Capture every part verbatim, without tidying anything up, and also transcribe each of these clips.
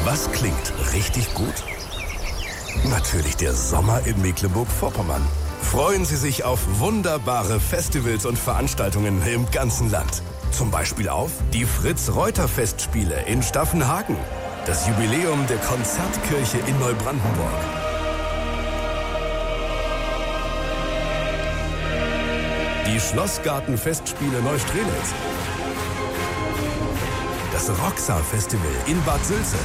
Was klingt richtig gut? Natürlich der Sommer in Mecklenburg-Vorpommern. Freuen Sie sich auf wunderbare Festivals und Veranstaltungen im ganzen Land. Zum Beispiel auf die Fritz-Reuter-Festspiele in Staffenhagen, das Jubiläum der Konzertkirche in Neubrandenburg, die Schlossgarten-Festspiele Neustrelitz, das Roxa-Festival in Bad Sülze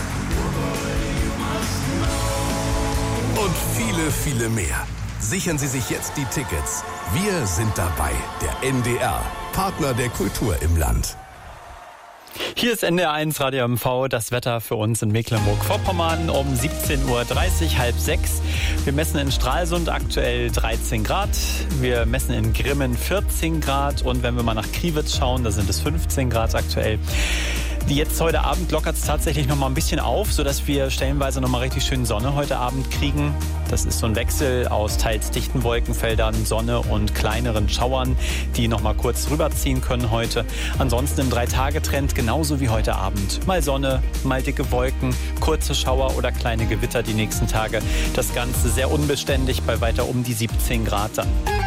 und viele, viele mehr. Sichern Sie sich jetzt die Tickets. Wir sind dabei, der N D R, Partner der Kultur im Land. Hier ist N D R eins Radio M V, das Wetter für uns in Mecklenburg-Vorpommern um siebzehn Uhr dreißig, halb sechs. Wir messen in Stralsund aktuell dreizehn Grad, wir messen in Grimmen vierzehn Grad und wenn wir mal nach Kriwitz schauen, da sind es fünfzehn Grad aktuell. Jetzt heute Abend lockert es tatsächlich noch mal ein bisschen auf, sodass wir stellenweise noch mal richtig schön Sonne heute Abend kriegen. Das ist so ein Wechsel aus teils dichten Wolkenfeldern, Sonne und kleineren Schauern, die noch mal kurz rüberziehen können heute. Ansonsten im Drei-Tage-Trend genauso wie heute Abend. Mal Sonne, mal dicke Wolken, kurze Schauer oder kleine Gewitter die nächsten Tage. Das Ganze sehr unbeständig bei weiter um die siebzehn Grad dann.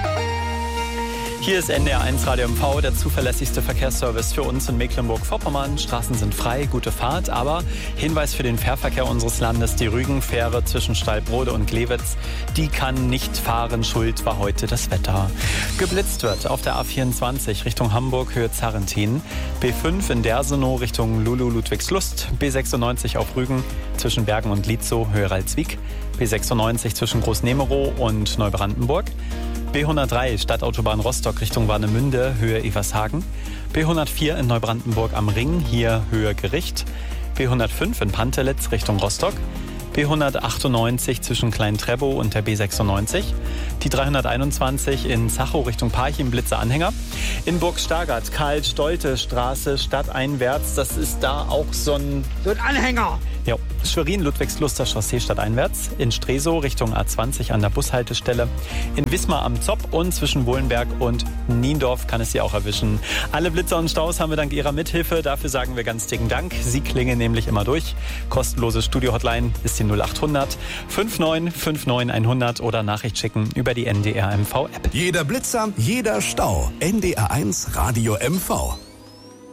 Hier ist N D R eins Radio M V, der zuverlässigste Verkehrsservice für uns in Mecklenburg-Vorpommern. Straßen sind frei, gute Fahrt, aber Hinweis für den Fährverkehr unseres Landes, die Rügenfähre zwischen Stalbrode und Glewitz, die kann nicht fahren, schuld war heute das Wetter. Geblitzt wird auf der A vierundzwanzig Richtung Hamburg, Höhe Zarrentin, B fünf in Dersenow Richtung Lulu-Ludwigslust, B sechsundneunzig auf Rügen zwischen Bergen und Lietzow, Höhe Ralswiek, B sechsundneunzig zwischen Großnemerow und Neubrandenburg, B hundertdrei Stadtautobahn Rostock Richtung Warnemünde, Höhe Evershagen. B hundertvier in Neubrandenburg am Ring, hier Höhe Gericht. B hundertfünf in Pantelitz Richtung Rostock. B hundertachtundneunzig zwischen Klein-Trebow und der B sechsundneunzig. Die dreihunderteinundzwanzig in Zachow Richtung Parchim, Blitzer-Anhänger. In Burg-Stargard, Karl-Stolte-Straße, stadteinwärts. Das ist da auch so ein... So ein Anhänger. Ja, Schwerin, Ludwigsluster Chaussee stadteinwärts. In Stresow Richtung A zwanzig an der Bushaltestelle. In Wismar am Zopp und zwischen Wohlenberg und Niendorf kann es Sie auch erwischen. Alle Blitzer und Staus haben wir dank Ihrer Mithilfe. Dafür sagen wir ganz dicken Dank. Sie klingen nämlich immer durch. Kostenlose Studio-Hotline ist die null achthundert neunundfünfzig neunundfünfzig hundert oder Nachricht schicken über die N D R M V App. Jeder Blitzer, jeder Stau. N D R eins Radio M V.